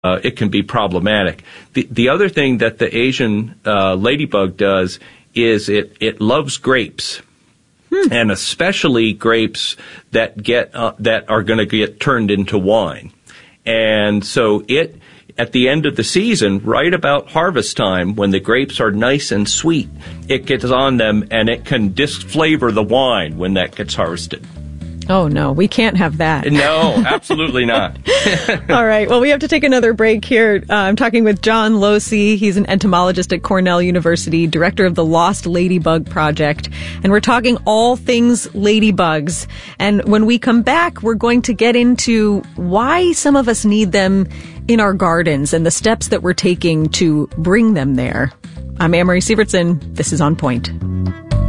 it can be problematic. The other thing that the Asian ladybug does is it loves grapes. And especially grapes that are going to get turned into wine. And so at the end of the season, right about harvest time, when the grapes are nice and sweet, it gets on them and it can disflavor the wine when that gets harvested. Oh, no, we can't have that. No, absolutely not. All right. Well, we have to take another break here. I'm talking with John Losey. He's an entomologist at Cornell University, director of the Lost Ladybug Project. And we're talking all things ladybugs. And when we come back, we're going to get into why some of us need them in our gardens and the steps that we're taking to bring them there. I'm Anne-Marie Sievertson. This is On Point.